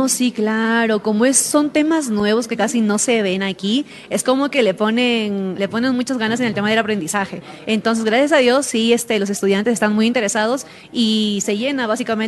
No, sí, claro, son temas nuevos que casi no se ven aquí, es como que le ponen muchas ganas en el tema del aprendizaje. Entonces, gracias a Dios, sí, los estudiantes están muy interesados y se llena básicamente